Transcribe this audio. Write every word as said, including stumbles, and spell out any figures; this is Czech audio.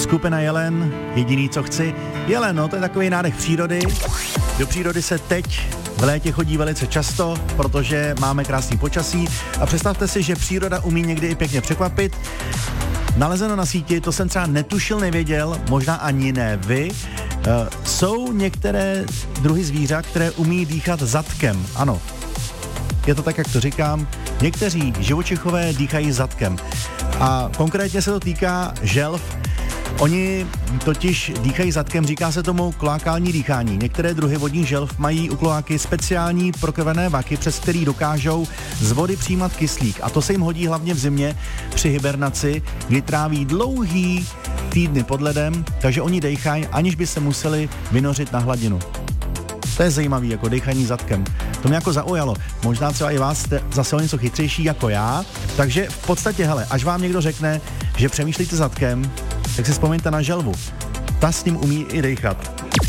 Skupina Jelen, jediný co chci. Jelen, no to je takový nádech přírody. Do přírody se teď v létě chodí velice často, protože máme krásný počasí a představte si, že příroda umí někdy i pěkně překvapit. Nalezeno na síti, to jsem třeba netušil, nevěděl, možná ani ne vy, uh, jsou některé druhy zvířat, které umí dýchat zadkem, ano. Je to tak, jak to říkám, někteří živočichové dýchají zadkem a konkrétně se to týká želv. Oni totiž dýchají zadkem, říká se tomu kloakální dýchání. Některé druhy vodních želv mají u kloáky speciální prokrvené vaky, přes který dokážou z vody přijímat kyslík. A to se jim hodí hlavně v zimě při hibernaci, kdy tráví dlouhý týdny pod ledem, takže oni dejchají, aniž by se museli vynořit na hladinu. To je zajímavý, jako dejchaní zadkem. To mě jako zaujalo. Možná třeba i vás jste zase o něco chytřejší jako já. Takže v podstatě, hele, až vám někdo řekne, že přemýšlíte zadkem, tak si vzpomeňte na želvu. Ta s ním umí i dejchat.